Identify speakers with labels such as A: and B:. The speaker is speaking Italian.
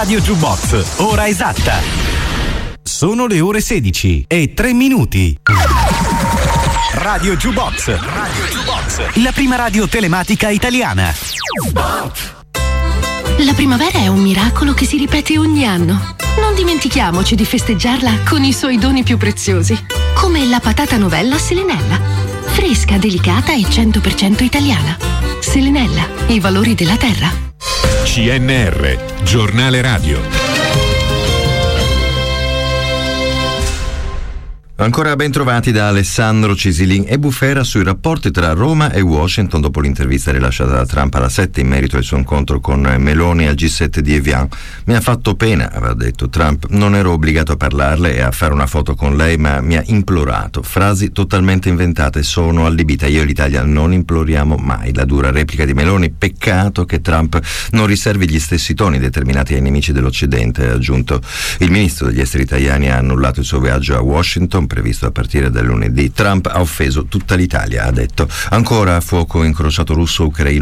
A: Radio Jukebox, ora esatta. Sono le ore 16:03. Radio Jukebox. Radio Jukebox. La prima radio telematica italiana.
B: La primavera è un miracolo che si ripete ogni anno. Non dimentichiamoci di festeggiarla con i suoi doni più preziosi, come la patata novella Selenella. Fresca, delicata e 100% italiana. Selenella, i valori della terra.
C: CNR, giornale radio.
D: Ancora ben trovati da Alessandro Cisilin e Bufera sui rapporti tra Roma e Washington dopo l'intervista rilasciata da Trump alla 7 in merito al suo incontro con Meloni al G7 di Evian. Mi ha fatto pena, aveva detto Trump, non ero obbligato a parlarle e a fare una foto con lei, ma mi ha implorato. Frasi totalmente inventate, sono allibita. Io e l'Italia non imploriamo mai. La dura replica di Meloni, peccato che Trump non riservi gli stessi toni determinati ai nemici dell'Occidente, ha aggiunto. Il ministro degli esteri italiani ha annullato il suo viaggio a Washington previsto a partire dal lunedì. Trump ha offeso tutta l'Italia, ha detto. Ancora fuoco incrociato russo-ucraino